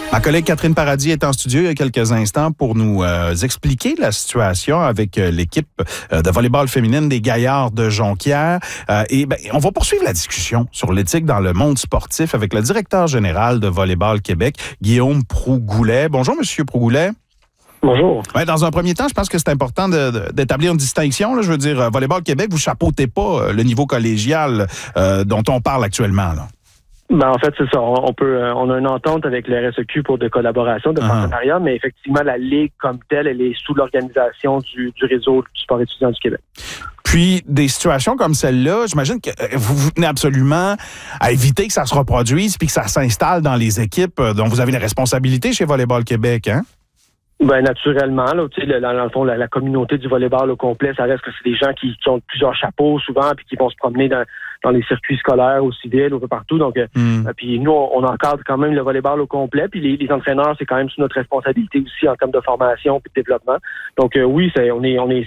Ma collègue Catherine Paradis est en studio il y a quelques instants pour nous expliquer la situation avec l'équipe de volleyball féminine des Gaillards de Jonquière. On va poursuivre la discussion sur l'éthique dans le monde sportif avec le directeur général de Volleyball Québec, Guillaume Proux-Goulet. Bonjour, Monsieur Proux-Goulet. Bonjour. Ouais, dans un premier temps, je pense que c'est important d'établir une distinction. Là. Je veux dire, Volleyball Québec, vous chapeautez pas le niveau collégial dont on parle actuellement. Là. En fait, c'est ça. On a une entente avec le RSEQ pour de collaboration, de partenariat, mais effectivement, la Ligue comme telle, elle est sous l'organisation du réseau du sport étudiant du Québec. Puis, des situations comme celle-là, j'imagine que vous tenez absolument à éviter que ça se reproduise puis que ça s'installe dans les équipes dont vous avez les responsabilités chez Volleyball Québec, hein? Naturellement, là, tu sais, dans le fond, la communauté du volleyball au complet, ça reste que c'est des gens qui ont plusieurs chapeaux souvent, puis qui vont se promener dans les circuits scolaires, au civil, un peu partout. Donc, puis nous, on encadre quand même le volleyball au complet, puis les entraîneurs, c'est quand même sous notre responsabilité aussi en termes de formation puis de développement. Donc, oui, on est